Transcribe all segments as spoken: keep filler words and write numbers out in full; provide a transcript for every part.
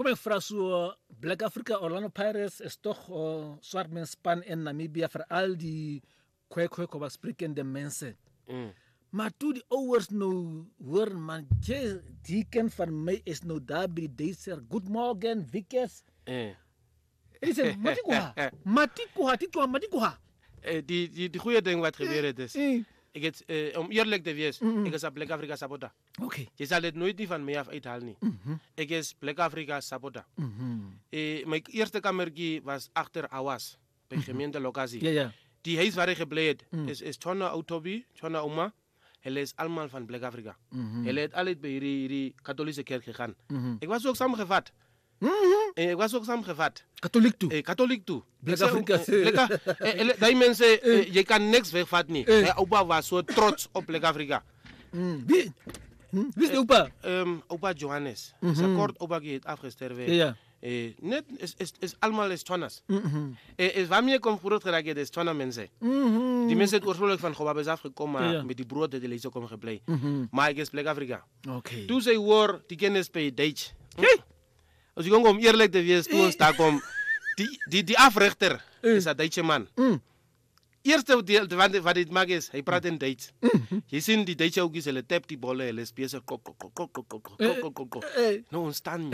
Coming from Black Africa, Orlando Pirates is toch uh, Swartman in Namibia voor al die kwek-kwek wat spreken de mensen. Mm. Maar toen die ouders nou horen, man, je, die ken van mij is nou daar bij deze. Goedemorgen, Vickers. Eh. En die zei, matikuha, matikuha, matikuha, matikuha. Eh, die, die, die goede ding wat gebeurd is. Eh. Ik het, uh, om eerlijk te wees, Mm-hmm. ik is een Black Africa supporter. Oké. Okay. Je zal het nooit niet van mij af uithalen. Nie. Mm-hmm. Ik is Black Africa supporter. Mm-hmm. Eh, mijn eerste kamertjie was achter Awas, bij Mm-hmm. gemeente locatie. Ja, ja. Die huis waar ik gebleven Mm. is, is Chona Autobi, Chona Oma. Hij is allemaal van Black Africa. Mm-hmm. Hij is altijd bij die katholieke kerk gegaan. Mm-hmm. Ik was ook samengevat. Mm-hmm. Eh, ik was ook samengevat. Katholiek toe. Eh, katholiek toe. Black Ik zei Africa. ook, eh, Black- eh, eh, Die mensen, eh, je kan niks wegvatten. niet. Eh. Mijn opa was zo trots op Black Africa. Mm. Wie? Hm? Wie is de opa? Um, opa Johannes. Mhm. Zijn kort opa heeft afgesterven. Ja, ja. Eh, net is, is, is allemaal is Chonas. Mm-hmm. Eh, is waarmee je komt groot geraakt is Chona mensen. Mm-hmm. Die mensen zijn oorspronkelijk van Gobab is afgekomen, Ja, maar ja. met die brood die lezen komen gebleven. Mm-hmm. Maar ik is Black Africa. Oké. Okay. Toen zij hoor, die kennis bij Duits. Als ik om eerlijk te wees, toen sta ik om, die, die, die africhter is een Duitse man. Mm. Eerste deel wat wat dit maakt is, hij praat in Duits. Je ziet die Duitse ook is, hij tapt die bollen, hij is bezig, kok, kok, kok, kok, kok, kok, kok, kok, kok, kok. Eh. Nou, ontstaan je.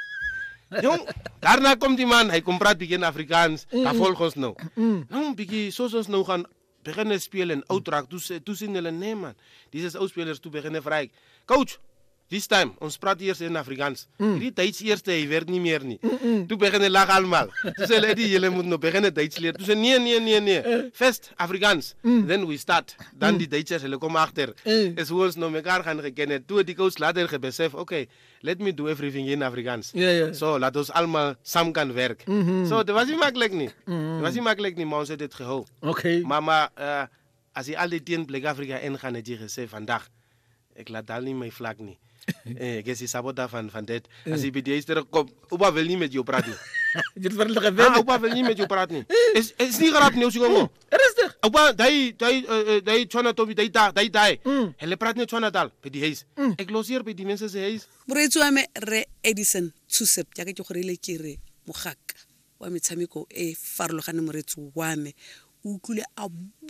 Jong, daarna komt die man, hij komt praat begin Afrikaans, dat volgt ons nou. Nou, begin, zoals ons nou gaan beginnen spelen, uiteraard, toen zien hulle, nee man, deze oudspelers toen beginnen vrij. Coach, this time, ons praat eerst in Afrikaans. Die Duits eerste, hij werkt niet meer niet. Toen beginnen lachen allemaal. Toen zei hij, jullie moeten nog beginnen Duits leren. Toen zei nee, nee, nee, nee. First Afrikaans, then we start. Dan die Duitsers, hulle komen achter. Is hoe ons nou elkaar gaan gekennen. Toen die coach later gebesef, oké, okay, let me do everything in Afrikaans. Ja, ja. Zo, laat ons allemaal samen gaan werken. Zo, dat was niet makkelijk niet. Dat was niet makkelijk niet, maar ons heeft het gehouden. Oké. Okay. Mama, uh, als je al die tien Black Africa ingaan, heb je gezegd vandaag, ik laat daar niet mijn vlak niet. Eh, ik is die sabota van, van dit. Als je bij die eerste komt, opa wil niet met jou praten. Je hebt wel nog Ah, opa wil niet met jou praten. Is is niet grap nieuws, jongen. Rustig. Opa, die, die, uh, die, Chona Tobi, die, die, die, die. Hij praat niet Chona taal, bij die huis. Ik los hier bij die mensen zijn huis. Moreetsi wa me re Edison Tsusep jaaka ke gore le ke re mogaka wa metshameko e farologane moreetsi wa me o utlwile a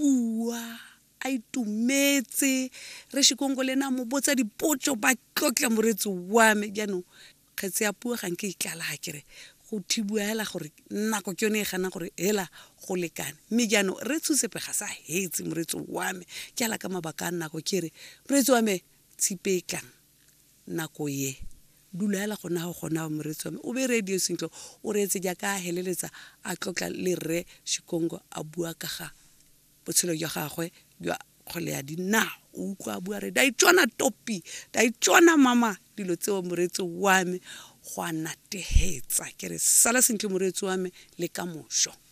bua a itumetse re shikongo lena mo botsa dipotso ba tlotla moreetsi wa me jaanong kgetse ya puo gang ke itlala ga kere go thibua hela gore nako ke yone e gana gore hela go lekane mme jaanong re Tsusepe ga sa hetse moreetsi wa me ke ala ka mabaka a nako ke re moreetsi wa me tshipe tlang nako ye dula hela gona go gona moreetsi wa me o be radio sentlo o reetse jaaka a heleletsa a tlotla le re Shikongo a bua ka ga botshelo jwa gagwe jwa kgole ya dinao o utlwa a bua re da itshwana topi da itshwana mama dilo tseo moreetsi wa me go a natehetsa ke re sala sentle moreetsi wa me le ka mošo.